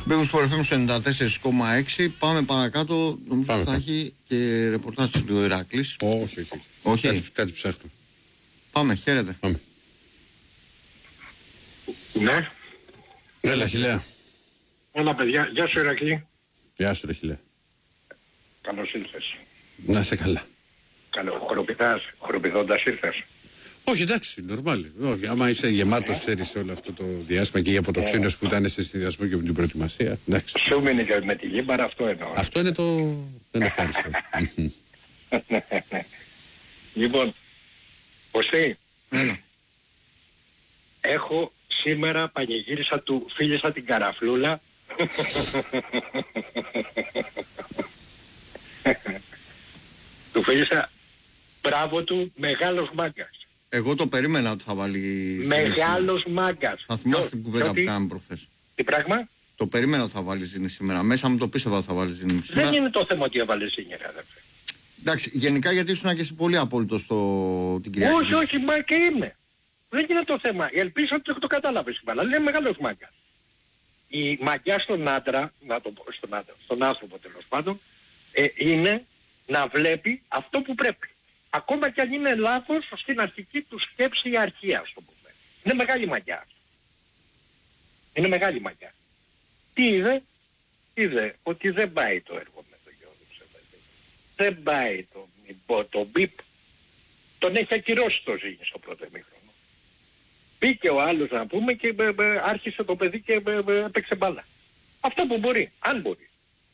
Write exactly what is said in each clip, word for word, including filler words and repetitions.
Μπήκαμε στο Εφ Εμ ενενήντα τέσσερα κόμμα έξι. Πάμε παρακάτω. Νομίζω ότι θα έχει και ρεπορτάζ του Ηράκλης. Όχι, όχι. Όχι. Κάτι, κάτι ψάχνω. Πάμε, χαίρετε. Πάμε. Ναι. Έλα, Χιλέα. Όλα παιδιά, γεια σου Ηρακλή. Γεια σου, ρε Χιλέα. Καλώς ήλθες. Να είσαι καλά. Καλό, χοροπηδάς, χοροπηδώντας ήρθες. Όχι, εντάξει, νορμάλι. Όχι, άμα είσαι γεμάτος, ξέρεις όλο αυτό το διάστημα και για αποτοξίνες που ήταν σε συνδυασμό και με την προετοιμασία. Εντάξει. Σου μείνει και με τη λίμπαρα, αυτό εννοώ. Αυτό είναι το. Δεν ευχαριστώ. Λοιπόν, Κωστή, Έλα. έχω σήμερα πανηγύρισα του φίλησα την Καραφλούλα. Του φίλησα, μπράβο του, μεγάλος μάγκας. Εγώ το περίμενα ότι θα βάλει. Μεγάλος μάγκας. Θα θυμάσαι την κουβέντα που κάναμε προχθές. Τι πράγμα? Το περίμενα ότι θα βάλει ζήνη σήμερα. Μέσα μου το πίστευα ότι θα βάλει ζήνη σήμερα. Δεν είναι το θέμα ότι έβαλε σήμερα, αδερφέ. Εντάξει, γενικά γιατί ήσουν και εσύ πολύ απόλυτο στο την Κυριακή. Όχι, όχι, μα και είμαι. Δεν είναι το θέμα. Ελπίζω ότι το κατάλαβες σήμερα. Αλλά είναι μεγάλος μάγκας. Η μαγιά στον άντρα, να το πω στον άντρα, στον άνθρωπο τέλος πάντων, ε, είναι να βλέπει αυτό που πρέπει. Ακόμα κι αν είναι λάθος στην αρχική του σκέψη ή αρχή, ας το πούμε. Είναι μεγάλη μαγιά. Είναι μεγάλη μαγιά. Τι είδε? Είδε ότι δεν πάει το έργο με τον Γιώργο Ψευδέτη. Δεν πάει το, το μπιπ. Τον έχει ακυρώσει το Ζήνη στο πρώτο ημίχρονο. Μπήκε ο άλλος να πούμε και μπε, μπε, άρχισε το παιδί και μπε, μπε, έπαιξε μπάλα. Αυτό που μπορεί, αν μπορεί.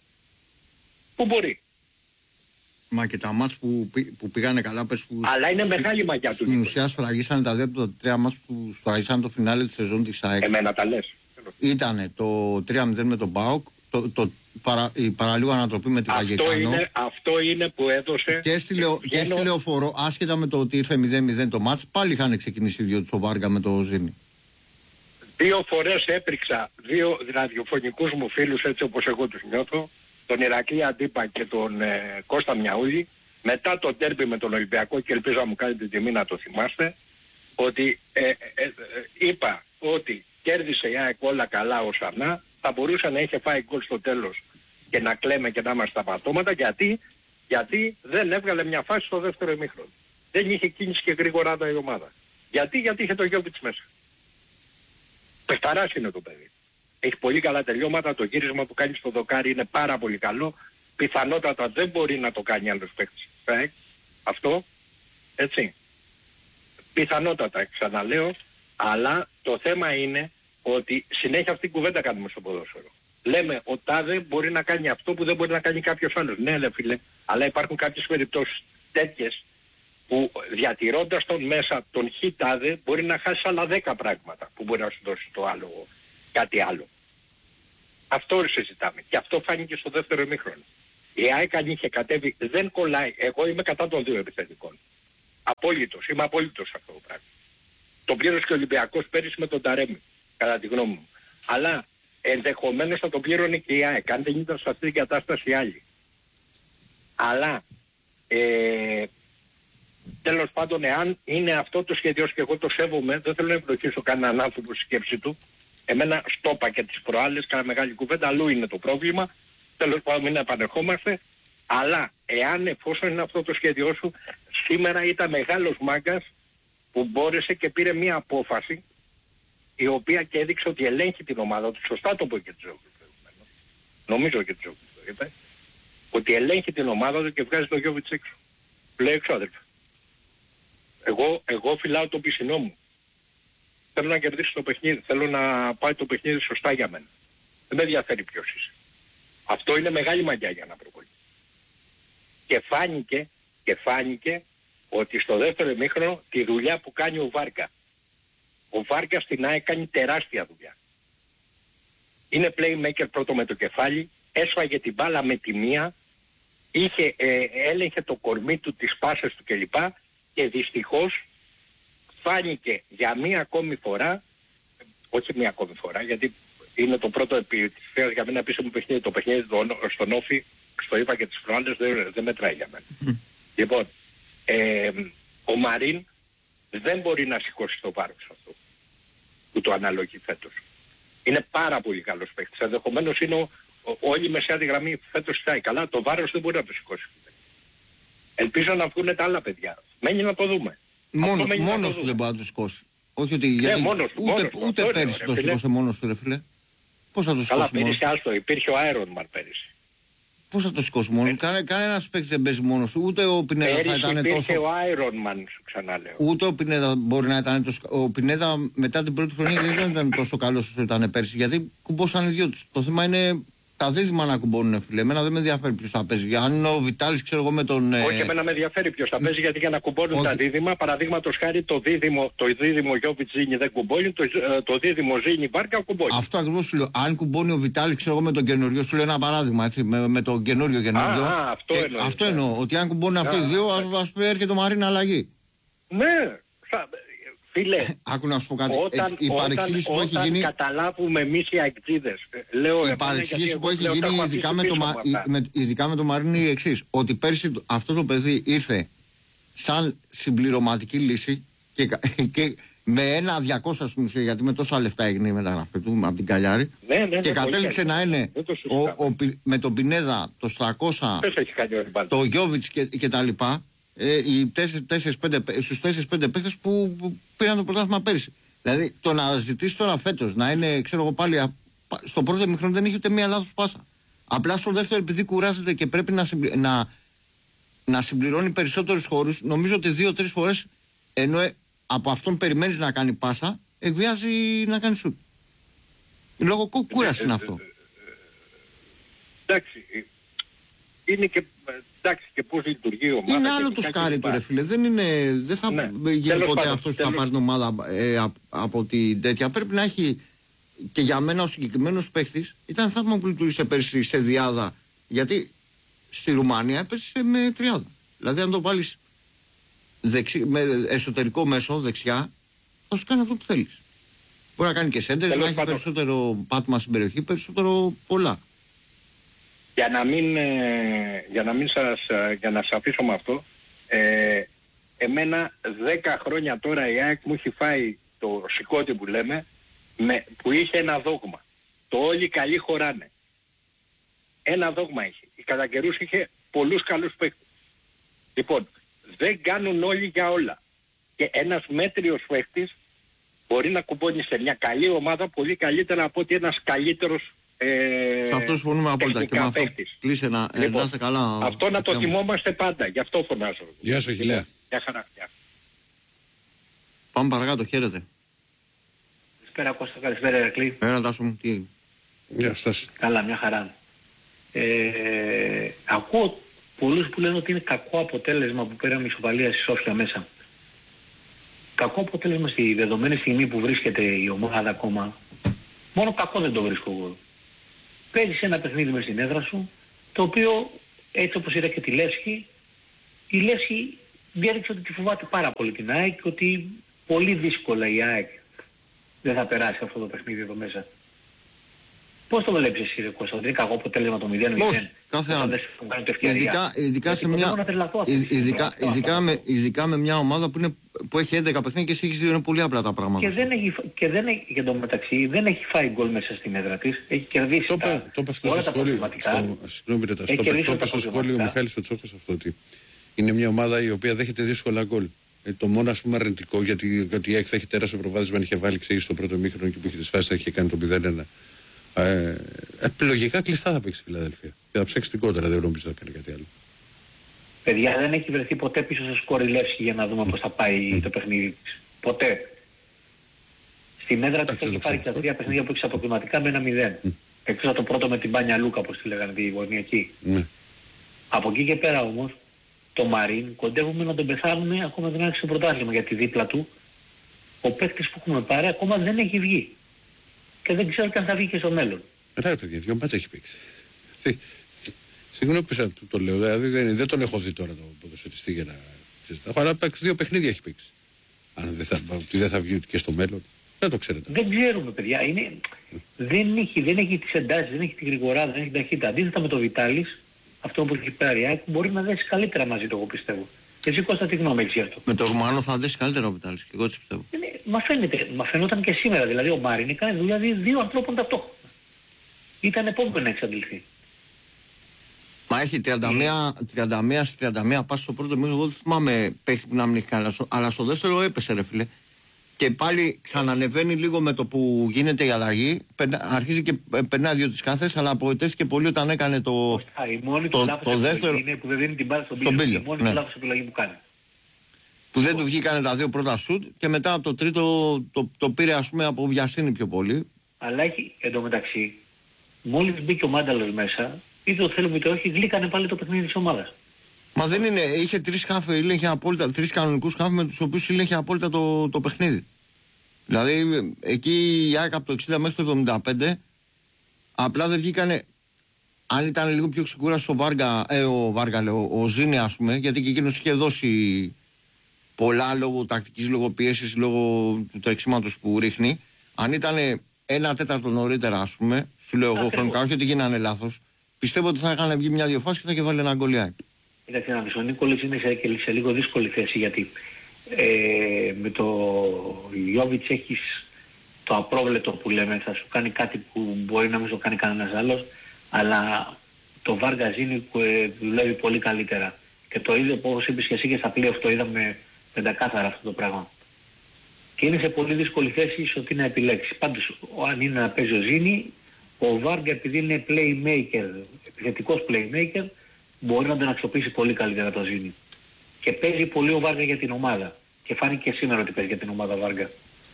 Που μπορεί. Μα και τα μάτς που, που πήγανε καλά πες που... Αλλά είναι μεγάλη μαγιά του. Στην ουσία σφραγίσανε τα δύο από τα τρία μάτς που σφραγίσανε το φινάλε της σεζόν της ΑΕΚ. Εμένα τα λες. Ήτανε το τρία μηδέν με τον ΠΑΟΚ, το, το, παρα, η παραλίγο ανατροπή με την αυτό είναι, αυτό είναι που έδωσε... Και στη, λεω, και στη Λεωφόρο, άσχετα με το ότι ήρθε μηδέν μηδέν το μάτς, πάλι είχαν ξεκινήσει οι δυο τους ο Βάργα με το Ζήνη. Δύο φορές έπριξα δύο ραδιοφωνικούς μου φίλους, έτσι όπως εγώ τους νιώθω, τον Ηρακλή Αντίπα και τον ε, Κώστα Μιαούλη, μετά το ντέρμπι με τον Ολυμπιακό, και ελπίζω να μου κάνετε την τιμή να το θυμάστε, ότι ε, ε, ε, είπα ότι κέρδισε η ΑΕΚ όλα καλά ο Σανά, θα μπορούσε να είχε φάει γκολ στο τέλος και να κλαίμε και να είμαστε στα πατώματα. Γιατί, γιατί δεν έβγαλε μια φάση στο δεύτερο ημίχρονο. Δεν είχε κίνηση και γρήγορα η ομάδα. Γιατί, γιατί είχε το Γιώβιτς μέσα. Πεχταράς είναι το παιδί. Έχει πολύ καλά τελειώματα, το γύρισμα που κάνει στο δοκάρι είναι πάρα πολύ καλό. Πιθανότατα δεν μπορεί να το κάνει άλλος παίκτης. Ε, αυτό, έτσι. Πιθανότατα, ξαναλέω, αλλά το θέμα είναι ότι συνέχεια αυτή την κουβέντα κάνουμε στο ποδόσφαιρο. Λέμε ο τάδε μπορεί να κάνει αυτό που δεν μπορεί να κάνει κάποιος άλλος. Ναι, ρε φίλε, αλλά υπάρχουν κάποιες περιπτώσεις τέτοιες που διατηρώντας τον μέσα τον χ τάδε μπορεί να χάσει άλλα δέκα πράγματα που μπορεί να σου δώσει το άλλο, κάτι άλλο. Αυτό συζητάμε. Και αυτό φάνηκε στο δεύτερο ημίχρονο. Η ΑΕΚ αν είχε κατέβει δεν κολλάει. Εγώ είμαι κατά των δύο επιθετικών. Απόλυτος. Είμαι απόλυτος σε αυτό το πράγμα. Το πλήρωσε και ο Ολυμπιακός πέρυσι με τον Ταρέμι, κατά τη γνώμη μου. Αλλά ενδεχομένως θα το πλήρωνε και η ΑΕΚ, αν δεν ήταν σε αυτή την κατάσταση άλλη. Αλλά ε, τέλος πάντων, εάν είναι αυτό το σχέδιο και εγώ το σέβομαι, δεν θέλω να εμπλοκίσω κανέναν άνθρωπο στη σκέψη του. Εμένα στόπα και τις προάλλες, κάνα μεγάλη κουβέντα, αλλού είναι το πρόβλημα. Τέλος πάντων, μην επανερχόμαστε. Αλλά εάν εφόσον είναι αυτό το σχέδιό σου, σήμερα ήταν μεγάλος μάγκας που μπόρεσε και πήρε μια απόφαση η οποία και έδειξε ότι ελέγχει την ομάδα του. Σωστά το είπε και Τζόκη. Νομίζω και Τζόκη το είπε. Ότι ελέγχει την ομάδα του και βγάζει το Γιώβιτς έξω. Λέει έξω, αδελφέ. Εγώ, εγώ φυλάω το πισινό μου. Θέλω να κερδίσω το παιχνίδι. Θέλω να πάει το παιχνίδι σωστά για μένα. Δεν με ενδιαφέρει ποιος είσαι. Αυτό είναι μεγάλη μαγιά για να προχωρήσει. Και φάνηκε, και φάνηκε ότι στο δεύτερο ημίχρονο τη δουλειά που κάνει ο Βάρκα. Ο Βάρκα στην ΑΕΚ κάνει τεράστια δουλειά. Είναι playmaker πρώτο με το κεφάλι, έσφαγε την μπάλα με τη μία, είχε, ε, έλεγχε το κορμί του, τις πάσες του κλπ. Και δυστυχώς φάνηκε για μία ακόμη φορά, όχι μία ακόμη φορά, γιατί είναι το πρώτο επιτυχίας για μένα επίσημο παιχνίδι, το παιχνίδι στον Όφη, στο είπα και τις προάλλες, δεν, δεν μετράει για μένα. Mm. Λοιπόν, ε, ο Μαρίν δεν μπορεί να σηκώσει το βάρος αυτό που το αναλογεί φέτος. Είναι πάρα πολύ καλός παίκτης. Ενδεχομένως είναι ο, ο, όλη η μεσαία γραμμή φέτος φτάει καλά. Το βάρος δεν μπορεί να το σηκώσει. Ελπίζω να βγουν τα άλλα παιδιά. Μένει να το δούμε. Μόνο, μόνος του δεν μπορεί να το σηκώσει. Όχι ότι ναι, γιατί μόνος, ούτε, μόνος, ούτε μόνος, πέρυσι ρε, το σηκώσε μόνος του ρε φίλε. Πώς θα το σηκώσει καλά, μόνος? Καλά πέρυσι υπήρχε ο Iron Man πέρυσι. Πώς θα το σηκώσει μόνος? Κάνε, κανένας παίκτης δεν παίζει μόνος του. Ούτε ο Πινέδα θα ήταν τόσο... Υπήρχε ο Iron Man, σου ξαναλέω. Ούτε ο Πινέδα μπορεί να ήταν τόσο... Ο Πινέδα μετά την πρώτη χρονιά δεν ήταν τόσο καλός όσο ήταν πέρυσι. Γιατί κουμπώσαν οι δυο τους. Το θέμα είναι τα δίδυμα να κουμπώνουν, φίλε. Εμένα δεν με ενδιαφέρει ποιος θα παίζει. Αν είναι ο Βιτάλης, ξέρω εγώ με τον... Όχι, εμένα με ενδιαφέρει ποιος θα παίζει, γιατί για να κουμπώνουν όχι. Τα δίδυμα, παραδείγματος χάρη το δίδυμο, το δίδυμο Γιώβιτ Ζήνη δεν κουμπώνει, το, το δίδυμο Ζήνη Βάρκα κουμπώνει. Αυτό ακριβώς σου λέω. Αν κουμπώνει ο Βιτάλης, ξέρω εγώ με τον καινούριο, σου λέω ένα παράδειγμα, έτσι, με, με τον καινούριο καινούριο. Α, α, αυτό, εννοώ, αυτό εννοώ. Ότι αν κουμπώνει αυτοί οι δύο, ας πούμε έρχεται ο Μαρίνα αλλαγή. Ναι, θα... Φίλε, άκου να σου πω κάτι. Όταν, η παρεξήγηση που έχει γίνει. Καταλάβουμε εμείς οι αεκτζίδες. Η παρεξήγηση που έχει γίνει ειδικά με, το, με, ειδικά με το Μαρίνο είναι η εξής. Ότι πέρσι αυτό το παιδί ήρθε σαν συμπληρωματική λύση και, και με ένα διακόσια στην ουσία, γιατί με τόσα λεφτά έγινε η μεταγραφή του από την Καλιάρη. Ναι, ναι, ναι, και κατέληξε να είναι ο, ο, ο, με τον Πινέδα, το τριακόσια, το Γιώβιτς και, και τα λοιπά. Ε, οι τέσσερις πέντε, στους τέσσερις πέντε παίκτες που, που πήραν το πρωτάθλημα πέρυσι. Δηλαδή το να ζητήσει τώρα φέτος να είναι, ξέρω εγώ πάλι, α, στο πρώτο ημίχρονο δεν έχει ούτε μία λάθος πάσα. Απλά στο δεύτερο, επειδή κουράζεται και πρέπει να, συμπλη, να, να συμπληρώνει περισσότερους χώρους, νομίζω ότι δύο-τρεις φορές ενώ ε, από αυτόν περιμένεις να κάνει πάσα, εκβιάζει να κάνει σουτ. Λόγω κούραση είναι αυτό. Εντάξει. Είναι και, εντάξει, και πώς λειτουργεί η ομάδα. Είναι άλλο το σκάρι του ρε φίλε. Δεν, είναι, δεν θα ναι. γίνει ποτέ αυτός που θα πάρει την ομάδα ε, από, από την τέτοια. Πρέπει να έχει, και για μένα ο συγκεκριμένος παίχτης ήταν θαύμα που λειτουργήσε πέρσι σε διάδα. Γιατί στη Ρουμανία έπεσε με τριάδα. Δηλαδή αν το βάλεις δεξι, με εσωτερικό μέσο δεξιά, θα σου κάνει αυτό που θέλεις. Μπορεί να κάνει και σέντερς, να έχει πάντων περισσότερο πάτημα στην περιοχή, περισσότερο πολλά. Για να μην, ε, για να μην σας, για να σας αφήσω με αυτό, ε, εμένα δέκα χρόνια τώρα η ΑΕΚ μου έχει φάει το σηκώτη που λέμε, με, που είχε ένα δόγμα. Το όλοι καλοί χωράνε. Ένα δόγμα είχε. Η κατά καιρούς είχε πολλούς καλούς παίκτες. Λοιπόν, δεν κάνουν όλοι για όλα. Και ένας μέτριος παίκτης μπορεί να κουμπώνει σε μια καλή ομάδα πολύ καλύτερα από ότι ένας καλύτερος Ε, σε αυτό συμφωνούμε απόλυτα και με αυτό κλείσε να, λοιπόν, ε, να είστε καλά. Αυτό να το θυμόμαστε πάντα, γι' αυτό φωνάζω. Γεια σου Χιλέα. Γεια χαρά. Πάμε παρακάτω, χαίρετε. Καλησπέρα Κώστα, καλησπέρα Ερακλή. Πέρα Τάσο μου, τι έγινε? Γεια σας. Καλά, μια χαρά. Ε, ακούω πολλούς που λένε ότι είναι κακό αποτέλεσμα που πήραμε ισοπαλία στη Σόφια μέσα. Κακό αποτέλεσμα στη δεδομένη στιγμή που βρίσκεται η ομάδα ακόμα. Μόνο κακό δεν το βρίσκω εγώ. Παίζεις ένα παιχνίδι μες στην έδρα σου, το οποίο έτσι όπως είδα και τη Λέσχη, η Λέσχη διέδειξε ότι τη φοβάται πάρα πολύ την ΑΕΚ και ότι πολύ δύσκολα η ΑΕΚ δεν θα περάσει αυτό το παιχνίδι εδώ μέσα. Πώς το βλέπεις εσύ ρε Κώστα, ότι είναι κακό αποτέλεσμα το μηδέν μηδέν? Όχι, κάθε άλλο. Ειδικά, ειδικά, σε μια, ειδικά, ειδικά, με, ειδικά με μια ομάδα που, είναι, που έχει έντεκα παιχνίδια και εσύ έχεις δύο, είναι πολύ απλά τα πράγματα. Και δεν έχει, και δεν έχει, για το μεταξύ, δεν έχει φάει γκολ μέσα στην έδρα της, έχει κερδίσει το τα, το όλα τα προβληματικά. Συγγνώμη ρε Τάσο, το είπε στο σχόλιο ο Μιχάλης ο Τσόχος αυτό, ότι είναι μια ομάδα η οποία δέχεται δύσκολα γκολ. Ε, το μόνο ας πούμε αρνητικό, γιατί, γιατί η ΑΕΚ θα έχει τεράστιο προβάδισμα αν είχε βάλει ξέρει στο πρώτο μήχρονο και που είχε τις φάσεις θα είχε κάνει το μηδέν ένα. Ε, επιλογικά κλειστά θα παίξει η Φιλαδέλφια. Και θα ψάξει την κόντρα, δεν νομίζω θα κάνει κάτι άλλο. Παιδιά, δεν έχει βρεθεί ποτέ πίσω σε σκόρ η Λεύση για να δούμε πώς θα πάει mm. το παιχνίδι της. Ποτέ. Στην έδρα της έχει πάρει και τα τρία παιχνίδια που έχει αποκλειματικά με ένα μηδέν. Mm. Εκτός από το πρώτο με την Πάνια Λούκα, όπως τη λέγανε, τη γωνιακή. Mm. Από εκεί και πέρα όμως, το Μαρίν κοντεύουμε να τον πεθάνουμε ακόμα δεν άρχισε το πρωτάθλημα, γιατί δίπλα του ο παίκτης που έχουμε πάρει ακόμα δεν έχει βγει. Και δεν ξέρω και αν θα βγει και στο μέλλον. Ρε παιδιά, δυο μάτσα έχει παίξει. Συγγνώμη που το, το λέω, δηλαδή δεν, δεν τον έχω δει τώρα το ποδοσφαιριστή για να συζητάω, αλλά δύο παιχνίδια έχει παίξει. Αν δεν θα, δεν θα βγει και στο μέλλον, δεν το ξέρετε. Δεν ξέρουμε παιδιά, είναι, δεν, έχει, δεν έχει τις εντάσεις, δεν έχει τη γρηγοράδα, δεν έχει ταχύτητα. Αντίθετα με το Βιτάλης, αυτό που έχει πάρει, μπορεί να δέσει καλύτερα μαζί του, εγώ πιστεύω. Εσύ Κώστα τι γνώμη έχεις γι' αυτό? Με το Ρουμάνο θα δεις καλύτερα ο Βιτάλης, και εγώ έτσι πιστεύω. Ναι, μα φαίνεται, μα φαινόταν και σήμερα, δηλαδή ο Μάριν έκανε δουλειά δύο ανθρώπων ταυτόχρονα. Ήταν επόμενο να εξαντληθεί. Μα έχει τριάντα μία, τριάντα μία, τριάντα μία πάση στο πρώτο μήνυμα. Εγώ δεν θυμάμαι παίχτη που να μην έχει κάνει, αλλά στο δεύτερο έπεσε ρε φίλε. Και πάλι ξανανεβαίνει λίγο με το που γίνεται η αλλαγή. Αρχίζει και περνάει δύο τις κάθες, αλλά απογοητεύτηκε πολύ όταν έκανε το, Κώστα, η μόνη το, το, το δεύτερο. Είναι που δεν δίνει την μπάλα στον, στον Πίλιο. Η μόνη ναι. λάθος επιλογή που κάνει. Που δεν του βγήκανε τα δύο πρώτα σουτ και μετά από το τρίτο το, το, το πήρε ας πούμε από βιασύνη πιο πολύ. Αλλά έχει εντωμεταξύ, μόλις μπήκε ο Μάνταλος μέσα, είτε το θέλουμε είτε όχι, γλύκανε πάλι το παιχνίδι της ομάδας. Μα δεν είναι, είχε τρεις χάφε, ήλεγχε απόλυτα, τρεις κανονικούς χάφε με τους οποίους ήλεγχε απόλυτα το, το παιχνίδι. Δηλαδή εκεί η ΑΕΚ από το εξήντα μέχρι το εβδομήντα πέντε απλά δεν βγήκανε. Αν ήταν λίγο πιο ξεκούραστο ο Βάργα, ε, ο Βάργα λέω, ο Ζήνη ας πούμε, γιατί και εκείνος είχε δώσει πολλά λόγω τακτικής, λόγω πίεσης, λόγω του τρεξίματος που ρίχνει. Αν ήταν ένα τέταρτο νωρίτερα ας πούμε, σου λέω εγώ χρονικά, όχι ότι γίνανε λάθος, πιστεύω ότι θα είχαν βγει μια-δυο φάσεις και θα είχε βάλει ένα γκολιάκι. Κοίταξε να δεις, ο Νίκολης είναι σε, σε λίγο δύσκολη θέση γιατί ε, με το Γιώβιτς έχεις το απρόβλεπτο που λέμε, θα σου κάνει κάτι που μπορεί να μην σου κάνει κανένας άλλος, αλλά το Βάργαζίνι που ε, δουλεύει πολύ καλύτερα. Και το ίδιο όπως είπες και εσύ και στα πλοία το είδαμε πεντακάθαρα αυτό το πράγμα. Και είναι σε πολύ δύσκολη θέση στο τι να επιλέξει. Πάντως, αν είναι να παίζει ο Ζήνη, ο Βάργα επειδή είναι playmaker, επιθετικός playmaker, μπορεί να τον αξιοποιήσει πολύ καλύτερα το Ζήνη. Και παίζει πολύ ο Βάργα για την ομάδα. Και φάνηκε σήμερα ότι παίζει για την ομάδα Βάργα.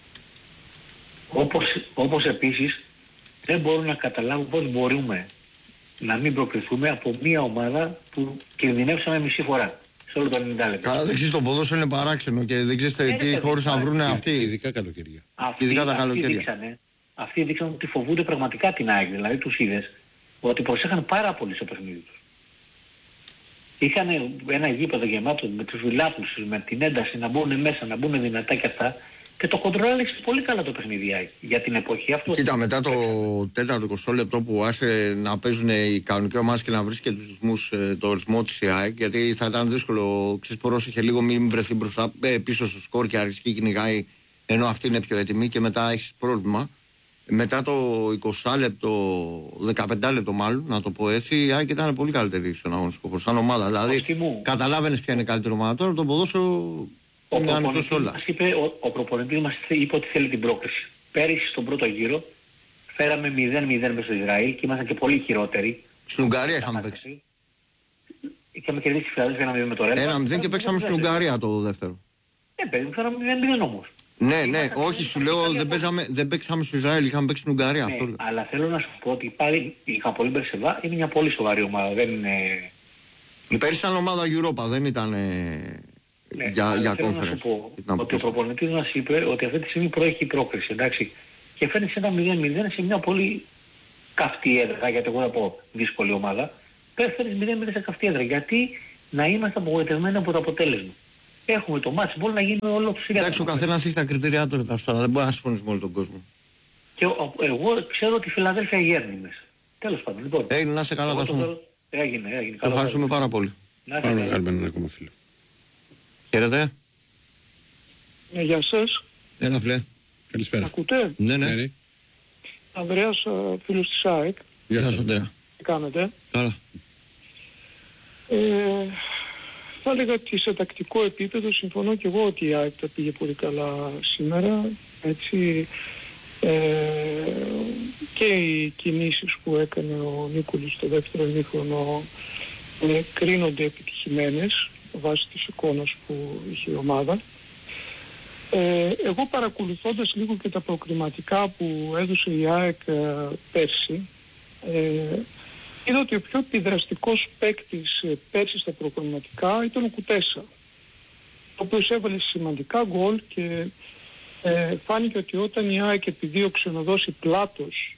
Όπως, όπως επίσης δεν μπορούν να καταλάβουν πώς μπορούμε να μην προκριθούμε από μια ομάδα που κινδυνεύσαμε μισή φορά σε όλο το ενενήντα λεπτά. Καλά, δεν ξέρεις, το ποδόσφαιρο είναι παράξενο και δεν ξέρεις ε, τι χώρες να βρουν αυτοί. Ειδικά καλοκαιρία. Αυτοί, ειδικά τα αυτοί, καλοκαιρία. Δείξανε, αυτοί δείξαν ότι φοβούνται πραγματικά την ΑΕΚ. Δηλαδή τους είδες ότι προσέχαν πάρα πολύ στο παιχνίδι τους. Είχαν ένα γήπεδο γεμάτο με τους βιλάπους, με την ένταση να μπουν μέσα, να μπουν δυνατά και αυτά. Και το κοντρόλεξε πολύ καλά το παιχνίδι για την εποχή αυτό. Κοίτα, μετά το τέταρτο εικοστό λεπτό που άσε να παίζουν οι κανονικοί ομάδες και να βρίσκει τους ρυθμούς, το ρυθμό της η ΑΕΚ, γιατί θα ήταν δύσκολο, ξέρεις, πρόσεχε λίγο μην βρεθεί μπροστά, πίσω στο σκορ και αριστερή κυνηγάει, ενώ αυτή είναι πιο έτοιμη και μετά έχεις πρόβλημα. Μετά το είκοσι λεπτό, δεκαπέντε λεπτό μάλλον, να το πω έτσι, η ΑΕΚ ήταν πολύ καλύτερη στον αγωνιστικό χώρο, σαν ομάδα. Δηλαδή, καταλάβαινες ποια είναι η καλύτερη ομάδα τώρα, το ποδόσφαιρο. Ο προπονητής, μας είπε, ο, ο προπονητής μας είπε ότι θέλει την πρόκριση. Πέρυσι στον πρώτο γύρο φέραμε μηδέν μηδέν με στο Ισραήλ και ήμασταν και πολύ χειρότεροι. Στην Ουγγαρία είχαμε παίξει. Είχαμε κερδίσει τη Φιλαδέλφια ένα μηδέν με το Ρέλμα. ένα μηδέν και παίξαμε στην Ουγγαρία το δεύτερο. Ναι, παιδί μου, φέραμε μηδέν μηδέν όμως. Ναι, ναι, όχι, σου λέω δεν, παίζαμε, δεν παίξαμε στο Ισραήλ, είχαμε παίξει στην Ουγγαρία. Ναι, αυτό. Αλλά θέλω να σου πω ότι πάλι η Χαπολή Μπερσεβά είναι μια πολύ σοβαρή ομάδα. Δεν είναι... Πέρυσι ήταν ομάδα Europa, δεν ήταν. Ναι, για για θέλω να σου πω ότι ο προπονητής μας είπε ότι αυτή τη στιγμή προέχει η πρόκριση, εντάξει, και φέρνει σε ένα μηδέν μηδέν σε μια πολύ καυτή έδρα, γιατί εγώ θα πω δύσκολη ομάδα, πέφτει μηδέν μηδέν σε καυτή έδρα, γιατί να είμαστε απογοητευμένοι από το αποτέλεσμα. Έχουμε το μάτς, μπορεί να γίνει όλο το σιγά. Εντάξει, ο καθένας έχει τα κριτήριά του, τώρα δεν μπορεί να συμφωνήσει με όλο τον κόσμο. Και ο, εγώ ξέρω ότι η Φιλαδέλφια γέρνει μέσα. Τέλος πάντων, λοιπόν. Έγινε, να σε καλά, Τάσο. Έγινε, έγινε. Ευχαριστούμε πάρα πολύ. Πάμε να κάνουμε ένα ακόμα φίλο. Χαίρετε. Ναι, γεια σας. Έλα, φίλε. Καλησπέρα. Ακούτε? Ναι, ναι. ναι. Ανδρέας, φίλος της ΑΕΚ. Γεια σας, Ανδρέα. Τι κάνετε? Καλά. Ε, θα έλεγα ότι σε τακτικό επίπεδο συμφωνώ και εγώ ότι η ΑΕΚ τα πήγε πολύ καλά σήμερα. Έτσι, ε, και οι κινήσεις που έκανε ο Νίκολης στο δεύτερο ημίχρονο ε, κρίνονται επιτυχημένες βάσει της εικόνας που είχε η ομάδα. Ε, εγώ παρακολουθώντας λίγο και τα προκριματικά που έδωσε η ΑΕΚ ε, πέρσι, ε, είδα ότι ο πιο επιδραστικός παίκτης ε, πέρσι στα προκριματικά ήταν ο Κουτέσα, ο οποίος έβαλε σημαντικά γκολ και ε, φάνηκε ότι όταν η ΑΕΚ επιδίωξε να δώσει πλάτος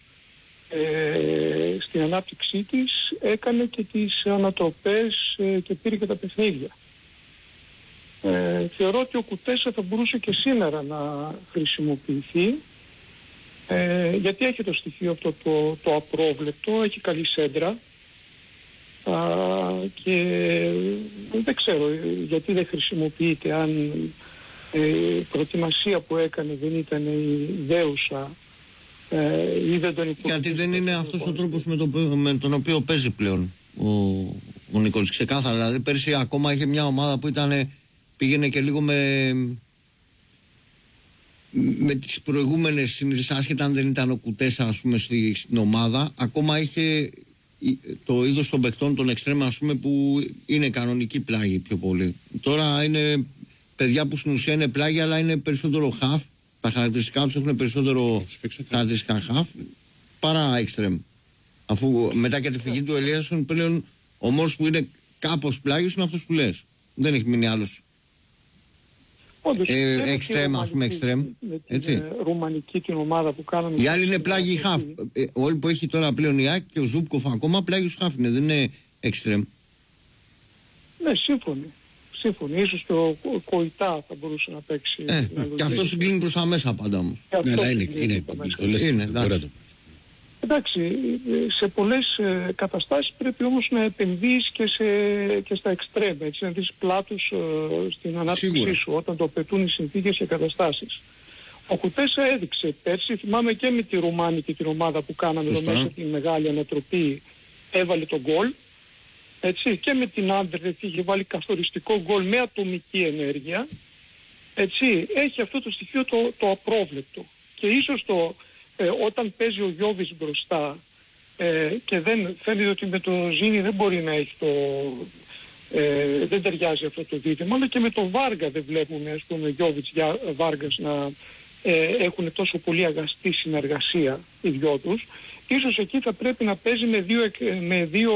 ε, στην ανάπτυξή της, έκανε και τις ανατροπές ε, και πήρε και τα παιχνίδια. Ε, θεωρώ ότι ο Κουτέσα θα μπορούσε και σήμερα να χρησιμοποιηθεί, ε, γιατί έχει το στοιχείο αυτό το, το απρόβλεπτο, έχει καλή σέντρα, Α, και δεν ξέρω γιατί δεν χρησιμοποιείται, αν ε, η προετοιμασία που έκανε δεν ήταν η δέουσα ε, ή δεν τον υποστήριξε. Γιατί δεν είναι αυτός ο τρόπος με, το, με τον οποίο παίζει πλέον ο, ο Νικόλης, ξεκάθαρα. Δηλαδή πέρσι ακόμα είχε μια ομάδα που ήταν, πήγαινε και λίγο με, με τις προηγούμενες συνήθειες, άσχετα αν δεν ήταν ο Κουτέσα, ας πούμε, στη, στην ομάδα, ακόμα είχε το είδος των παικτών, των εξτρέμ, ας πούμε, που είναι κανονική πλάγη πιο πολύ. Τώρα είναι παιδιά που στην ουσία είναι πλάγη, αλλά είναι περισσότερο half. Τα χαρακτηριστικά τους έχουν περισσότερο χαρακτηριστικά half παρά εξτρέμ. Αφού μετά και τη φυγή του Ελίασον, πλέον ο μόνος που είναι κάπως πλάγιος είναι αυτός που λες. Δεν έχει μείνει άλλος ε, εξτρέμ, ας πούμε, εξτρέμ. Με την ε, ρουμανική την ομάδα που κάναμε. Οι άλλοι είναι πλάγιοι half. Ε, όλοι που έχει τώρα πλέον η Άκη και ο Ζούπκοφ ακόμα πλάγιος half είναι, δεν είναι εξτρέμ. Ναι, σύμφωνοι. Σύμφωνοι. Ίσως και ο Κοϊτά θα μπορούσε να παίξει. Ε, και αυτός συγκλίνει προς τα μέσα πάντα όμως. Ναι, αλλά είναι, είναι, είναι, εντάξει, σε πολλές ε, καταστάσεις πρέπει όμως να επενδύεις και, σε, και στα εξτρέμ, έτσι, να δεις πλάτους ε, στην ανάπτυξή σου όταν το απαιτούν οι συνθήκες και καταστάσεις. Ο Κουτέσα έδειξε πέρσι, θυμάμαι και με τη Ρουμάνικη την ομάδα που κάναμε εδώ μέσα την μεγάλη ανατροπή, έβαλε τον γκολ, έτσι, και με την Άντερλεχτ είχε βάλει καθοριστικό γκολ με ατομική ενέργεια, έτσι, έχει αυτό το στοιχείο το, το απρόβλεπτο και ίσως το Ε, όταν παίζει ο Γιώβης μπροστά ε, και δεν φαίνεται ότι με το Ζήνη δεν μπορεί να έχει το ε, δεν ταιριάζει αυτό το δίδυμα, αλλά και με το Βάργα δεν βλέπουμε, ας πούμε, Γιώβιτς για Βάργας να ε, έχουν τόσο πολύ αγαστή συνεργασία οι δυο τους. Ίσως εκεί θα πρέπει να παίζει με δύο, με δύο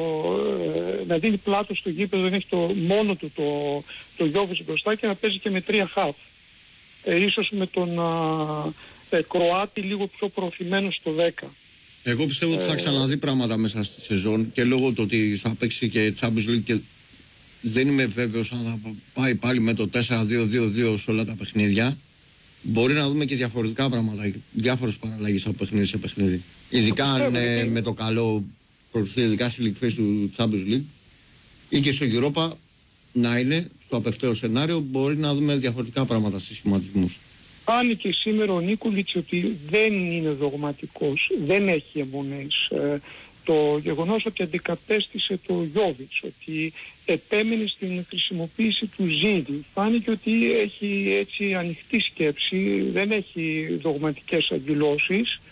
ε, να δίνει πλάτος στο γήπεδο, δεν έχει το μόνο του το, το Γιώβιτς μπροστά και να παίζει και με τρία χαφ. Ε, ίσως με τον α, ε, Κροάτι λίγο πιο προωθημένο στο δέκα. Εγώ πιστεύω ότι θα ξαναδεί πράγματα μέσα στη σεζόν και λόγω του ότι θα παίξει και Champions League και δεν είμαι βέβαιος αν θα πάει πάλι με το τέσσερα δύο δύο δύο σε όλα τα παιχνίδια. Μπορεί να δούμε και διαφορετικά πράγματα, διάφορες παραλλαγές από παιχνίδι σε παιχνίδι. Ειδικά αν ε, με το καλό προωθεί, ειδικά στη League Phase του Champions League ή και στο Europa να είναι στο απευταίο σενάριο, μπορεί να δούμε διαφορετικά πράγματα στις σχηματισμούς. Φάνηκε σήμερα ο Νίκολιτς ότι δεν είναι δογματικός, δεν έχει αιμονές. Ε, το γεγονός ότι αντικατέστησε το Γιώβιτς, ότι επέμενε στην χρησιμοποίηση του Ζήνη, φάνηκε ότι έχει έτσι ανοιχτή σκέψη, δεν έχει δογματικές αγκυλώσεις.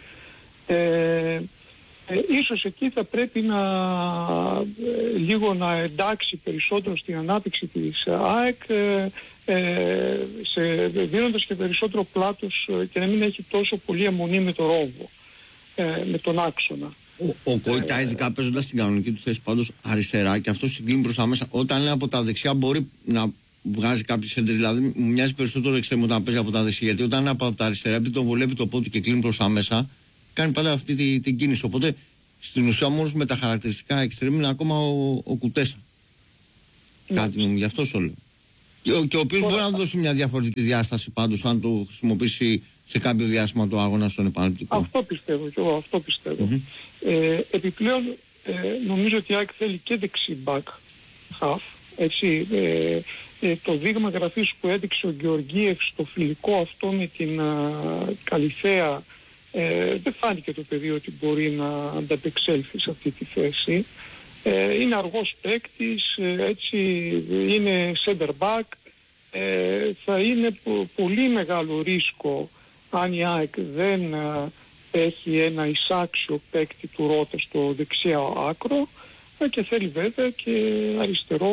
Ε, Ε, ίσως εκεί θα πρέπει να ε, λίγο να εντάξει περισσότερο στην ανάπτυξη της ΑΕΚ ε, ε, σε, δίνοντας και περισσότερο πλάτος ε, και να μην έχει τόσο πολύ αιμονή με το ρόμβο, ε, με τον άξονα. Ο, ο Κόιτα ε, ειδικά παίζοντας την κανονική του θέση πάντως αριστερά και αυτό συγκλίνει προς τα μέσα, όταν είναι από τα δεξιά μπορεί να βγάζει κάποιες έντρες, δηλαδή μου μοιάζει περισσότερο εξτρέμ όταν παίζει από τα δεξιά, γιατί όταν είναι από τα αριστερά επειδή τον βολεύει το πόδι και κλείνει προς τα μέσα κάνει πάντα αυτή την, την κίνηση. Οπότε στην ουσία μόνος με τα χαρακτηριστικά εξτρέμ είναι ακόμα ο, ο Κουτέσα. Ναι. Κάτι μου, γι' αυτό σου λέω. Και, ο, και ο οποίος μπορεί να δώσει μια διαφορετική διάσταση πάντως αν το χρησιμοποιήσει σε κάποιο διάστημα το αγώνα στον επαναληπτικό. Αυτό πιστεύω και εγώ, αυτό πιστεύω. Mm-hmm. Ε, επιπλέον ε, νομίζω ότι η ΑΕΚ θέλει και δεξί back half, έτσι. Ε, ε, το δείγμα γραφής που έδειξε ο Γεωργίευ στο φιλικό αυτό με την α, Καλυθέα, Ε, δεν φάνηκε το παιδί ότι μπορεί να ανταπεξέλθει σε αυτή τη θέση. Ε, είναι αργός παίκτης, ε, έτσι, είναι center back. Ε, θα είναι πο, πολύ μεγάλο ρίσκο αν η ΑΕΚ δεν α, έχει ένα εισάξιο παίκτη του Ρότα στο δεξιά άκρο ε, και θέλει βέβαια και αριστερό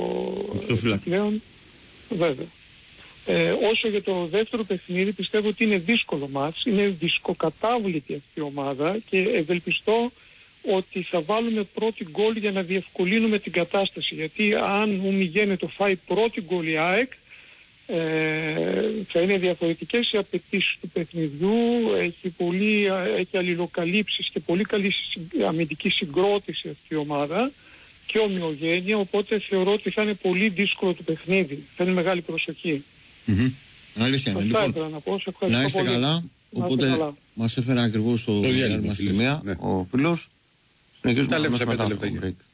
πλέον, βέβαια. Ε, όσο για το δεύτερο παιχνίδι πιστεύω ότι είναι δύσκολο μάτς, είναι δυσκοκατάβλητη αυτή η ομάδα και ευελπιστώ ότι θα βάλουμε πρώτη γκολ για να διευκολύνουμε την κατάσταση, γιατί αν ο Μιγένε το φάει πρώτη γκολ η ΑΕΚ ε, θα είναι διαφορετικές οι απαιτήσεις του παιχνιδιού, έχει, πολύ, έχει αλληλοκαλύψεις και πολύ καλή αμυντική συγκρότηση αυτή η ομάδα και ομοιογένεια, οπότε θεωρώ ότι θα είναι πολύ δύσκολο το παιχνίδι, θα είναι μεγάλη προσοχή. Mm-hmm. Αλήθεια είναι. Λοιπόν, να, πω, να είστε πολύ. Καλά. Οπότε καλά. Μας έφερε ακριβώς το διάλειμμα σημεία ο φίλος. Συνεχίζουμε τα λεπτά.